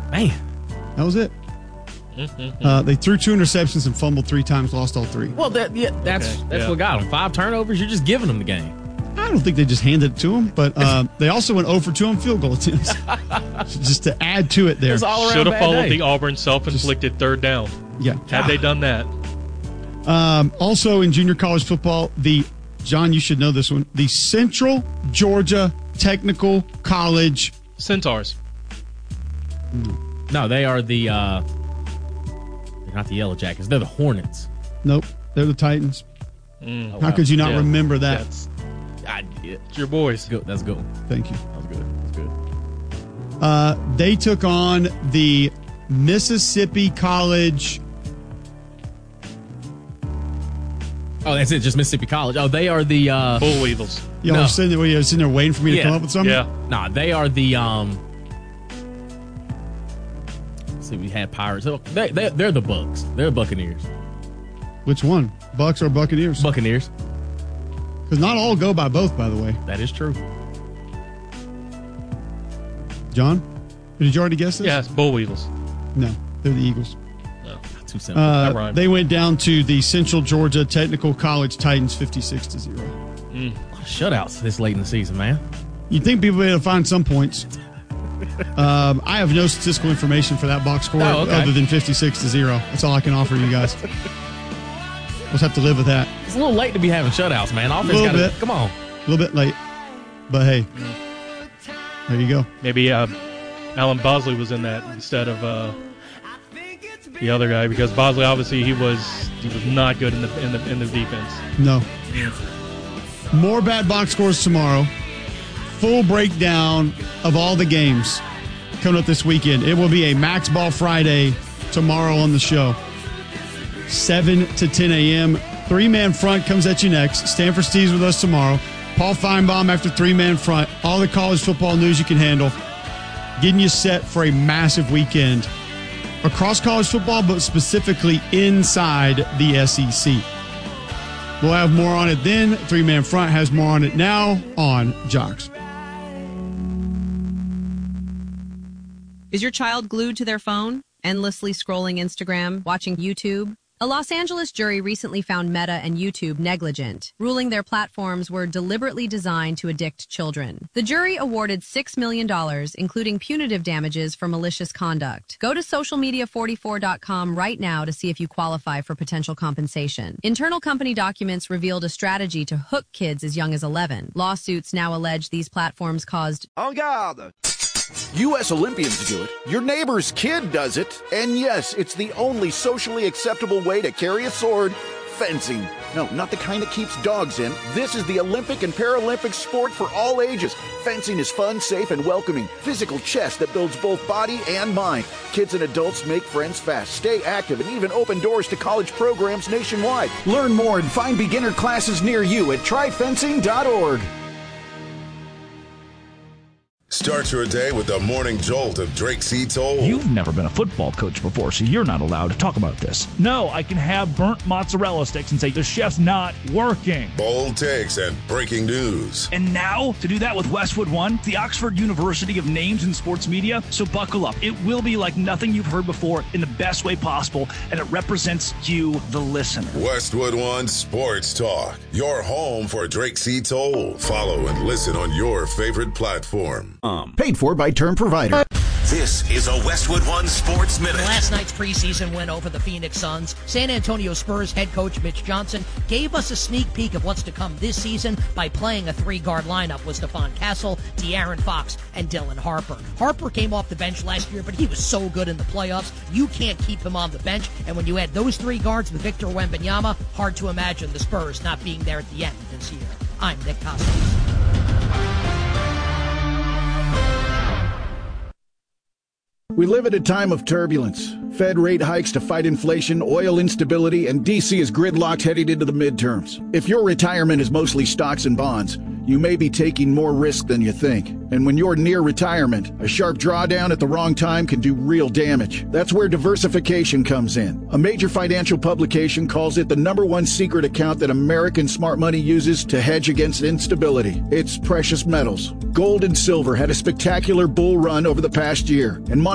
Man. That was it. They threw 2 interceptions and fumbled 3 times, lost all 3. Well, that's what got them. 5 turnovers, you're just giving them the game. I don't think they just handed it to them, but they also went 0 for 2 on field goal attempts. Just to add to it there. Should have followed the Auburn self-inflicted third down. Yeah. Had they done that. Also in junior college football, John, you should know this one, the Central Georgia Technical College Centaurs. No, they are they're not the Yellow Jackets. They're the Hornets. Nope, they're the Titans. How could you not remember that? It's your boys. That's good. Thank you. That was good. They took on the Mississippi College. Oh, that's it. Just Mississippi College. Oh, they are the Bull Eagles. Y'all were sitting there waiting for me to come up with something? Yeah. Nah, they are the let's see, we had Pirates. They're the Bucks. They're Buccaneers. Which one? Bucks or Buccaneers? Buccaneers. Because not all go by both, by the way. That is true. John? Did you already guess this? Yeah, it's Bull Eagles. No, they're the Eagles. No. Not too simple. They went down to the Central Georgia Technical College Titans 56-0. A lot of shutouts this late in the season, man. You'd think people would be able to find some points. I have no statistical information for that box score other than 56-0. That's all I can offer you guys. We'll just have to live with that. It's a little late to be having shutouts, man. Come on. A little bit late. But hey, there you go. Maybe Alan Bosley was in that instead of the other guy, because Bosley obviously he was not good in the defense. No. More bad box scores tomorrow. Full breakdown of all the games coming up this weekend. It will be a Max Ball Friday tomorrow on the show. 7 to 10 a.m. 3-man front comes at you next. Stanford Steve's with us tomorrow. Paul Feinbaum after 3-man front. All the college football news you can handle. Getting you set for a massive weekend across college football, but specifically inside the SEC. We'll have more on it then. 3-man front has more on it now on Jocks. Is your child glued to their phone, endlessly scrolling Instagram, watching YouTube? A Los Angeles jury recently found Meta and YouTube negligent, ruling their platforms were deliberately designed to addict children. The jury awarded $6 million, including punitive damages for malicious conduct. Go to socialmedia44.com right now to see if you qualify for potential compensation. Internal company documents revealed a strategy to hook kids as young as 11. Lawsuits now allege these platforms caused En garde! U.S. Olympians do it, your neighbor's kid does it, and yes, it's the only socially acceptable way to carry a sword, fencing. No, not the kind that keeps dogs in. This is the Olympic and Paralympic sport for all ages. Fencing is fun, safe, and welcoming. Physical chess that builds both body and mind. Kids and adults make friends fast, stay active, and even open doors to college programs nationwide. Learn more and find beginner classes near you at tryfencing.org. Start your day with the morning jolt of Drake C. Toll. You've never been a football coach before, so you're not allowed to talk about this. No, I can have burnt mozzarella sticks and say the chef's not working. Bold takes and breaking news. And now, to do that with Westwood One, the Oxford University of names in sports media, so buckle up. It will be like nothing you've heard before in the best way possible, and it represents you, the listener. Westwood One Sports Talk, your home for Drake C. Toll. Follow and listen on your favorite platform. Paid for by Term Provider. This is a Westwood One Sports Minute. Last night's preseason win over the Phoenix Suns, San Antonio Spurs head coach Mitch Johnson gave us a sneak peek of what's to come this season by playing a 3-guard lineup with Stephon Castle, De'Aaron Fox, and Dylan Harper. Harper came off the bench last year, but he was so good in the playoffs, you can't keep him on the bench. And when you add those 3 guards with Victor Wembanyama, hard to imagine the Spurs not being there at the end this year. I'm Nick Costos. We live at a time of turbulence. Fed rate hikes to fight inflation, oil instability, and D.C. is gridlocked heading into the midterms. If your retirement is mostly stocks and bonds, you may be taking more risk than you think. And when you're near retirement, a sharp drawdown at the wrong time can do real damage. That's where diversification comes in. A major financial publication calls it the #1 secret account that American smart money uses to hedge against instability. It's precious metals. Gold and silver had a spectacular bull run over the past year, and